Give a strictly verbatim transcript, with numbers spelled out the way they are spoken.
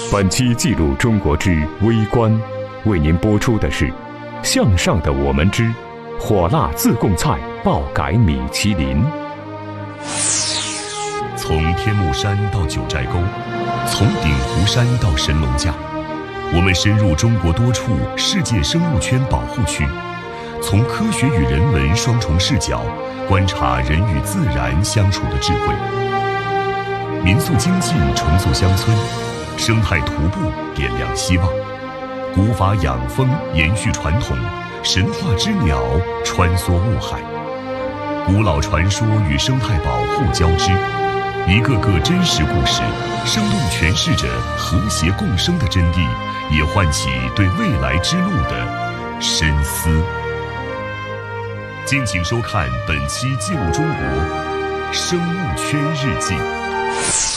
本期记录中国之微观，为您播出的是向上的我们之火辣自贡菜爆改米其林。 从天目山到九寨沟，从鼎湖山到神农架，我们深入中国多处世界生物圈保护区，从科学与人文双重视角观察人与自然相处的智慧。民宿经济重塑乡村，生态徒步点亮希望，古法养蜂延续传统，神话之鸟穿梭雾海，古老传说与生态保护交织，一个个真实故事生动诠释着和谐共生的真谛，也唤起对未来之路的深思。敬请收看本期记录中国生物圈日记。